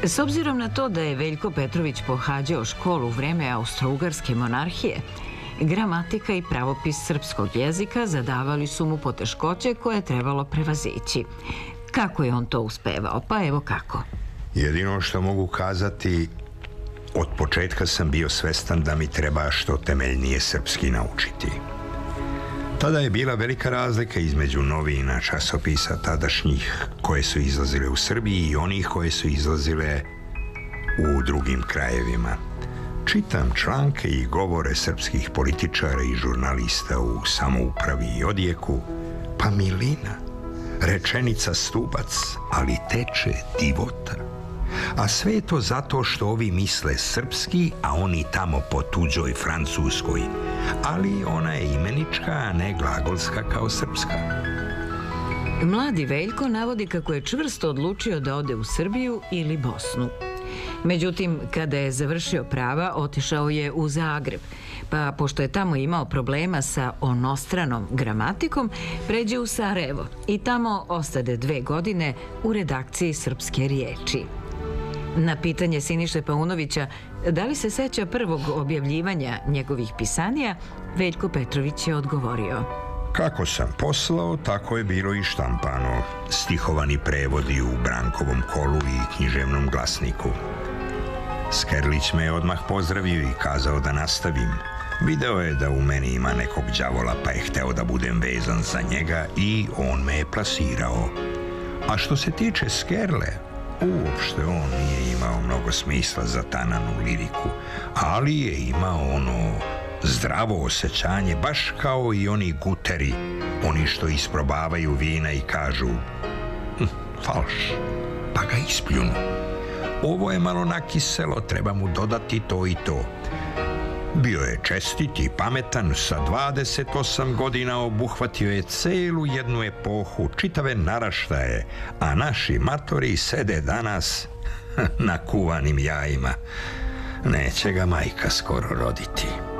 S obzirom na to da je Veljko Petrović pohađao školu u vreme Austro-Ugarske monarhije, gramatika i pravopis srpskog jezika zadavali su mu poteškoće koje je trebalo prevazići. Kako je on to uspevao? Pa evo kako. Jedino što mogu kazati, od početka sam bio svestan da mi treba što temeljnije srpski naučiti. Tada je bila velika razlika između novina časopisa tadašnjih koje su izlazile u Srbiji i onih koje su izlazile u drugim krajevima. Čitam članke i govore srpskih političara i žurnalista u Samoupravi i Odjeku, pa milina, rečenica stubac, ali teče divota. A sve je to zato što ovi misle srpski, a oni tamo po tuđoj francuskoj, ali ona je imenička, a ne glagolska kao srpska. Mladi Veljko navodi kako je čvrsto odlučio da ode u Srbiju ili Bosnu. Međutim, kada je završio prava, otišao je u Zagreb, pa pošto je tamo imao problema sa onostranom gramatikom, pređe u Sarajevo i tamo ostade 2 godine u redakciji Srpske riječi. Na pitanje Siniše Paunovića da li se seća prvog objavljivanja njegovih pisanija, Veljko Petrović je odgovorio: Kako sam poslao, tako je bilo i štampano. Stihovani prevodi u Brankovom kolu i književnom glasniku. Skerlić me je odmah pozdravio i kazao da nastavim. Video je da u meni ima nekog đavola, pa je hteo da budem vezan za njega i on me je plasirao. A što se tiče Skerle, uopšte on nije imao mnogo smisla za tananu liriku, ali je imao ono zdravo osjećanje, baš kao i oni guteri, oni što isprobavaju vina i kažu falš, pa ga ispljunu. Ovo je malo nakiselo, treba mu dodati to i to. Bio je čestit i pametan, sa 28 godina obuhvatio je celu jednu epohu, čitave naraštaje, a naši matori sede danas na kuvanim jajima. Neće ga majka skoro roditi.